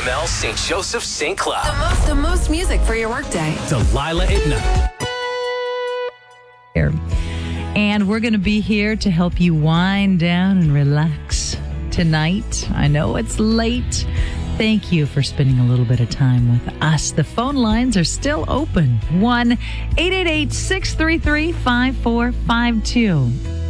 CML St. Joseph St. Cloud. The most music for your workday. Delilah at night. And we're going to be here to help you wind down and relax tonight. I know it's late. Thank you for spending a little bit of time with us. The phone lines are still open. 1-888-633-5452.